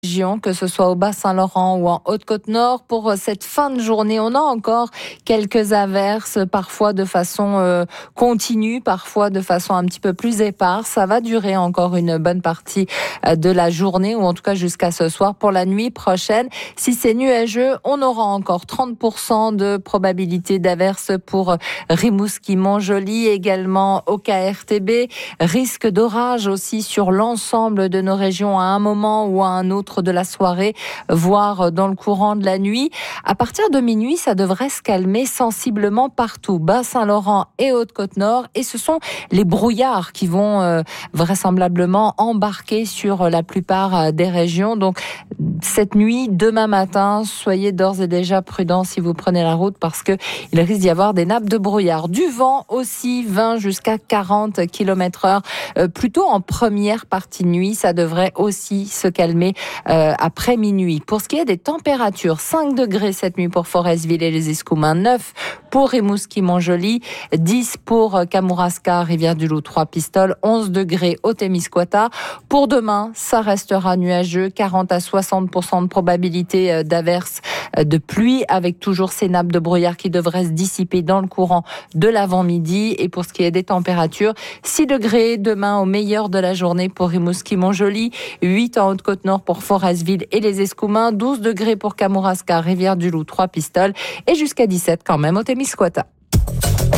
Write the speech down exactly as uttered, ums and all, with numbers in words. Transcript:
région, que ce soit au Bas-Saint-Laurent ou en Haute-Côte-Nord. Pour cette fin de journée, on a encore quelques averses, parfois de façon euh, continue, parfois de façon un petit peu plus éparse. Ça va durer encore une bonne partie euh, de la journée, ou en tout cas jusqu'à ce soir. Pour la nuit prochaine, si c'est nuageux, on aura encore trente pour cent de probabilité d'averses pour Rimouski, Montjoly, également au K R T B. Risque d'orage aussi sur l'ensemble de nos régions à un moment ou à un autre de la soirée, voire dans le courant de la nuit. À partir de minuit, ça devrait se calmer sensiblement partout, Bas-Saint-Laurent et Haute-Côte-Nord. Et ce sont les brouillards qui vont euh, vraisemblablement embarquer sur la plupart des régions. Donc cette nuit, demain matin, soyez d'ores et déjà prudents si vous prenez la route, parce que il risque d'y avoir des nappes de brouillard. Du vent aussi, vingt jusqu'à quarante kilomètres heure, euh, plutôt en première partie de nuit. Ça devrait aussi se calmer euh, après minuit. Pour ce qui est des températures, cinq degrés cette nuit pour Forestville et les Escoumins, neuf pour Rimouski, Montjoly, dix pour Kamouraska, Rivière-du-Loup, Trois-Pistoles, onze degrés au Témiscouata. Pour demain, ça restera nuageux, quarante à soixante pour cent de probabilité d'averses, de pluie, avec toujours ces nappes de brouillard qui devraient se dissiper dans le courant de l'avant-midi. Et pour ce qui est des températures, six degrés demain au meilleur de la journée pour Rimouski, Montjoly, huit en Haute-Côte-Nord pour Forestville et les Escoumins, douze degrés pour Kamouraska, Rivière-du-Loup, Trois-Pistoles, et jusqu'à dix-sept quand même au Témiscouata.